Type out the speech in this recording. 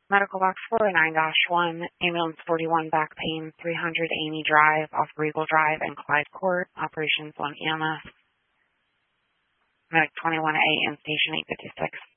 Medical box 49-1, ambulance 41, back pain, 300 Amy Drive, off Regal Drive and Clyde Court, operations 1 EMS. Medic 21A in station 856.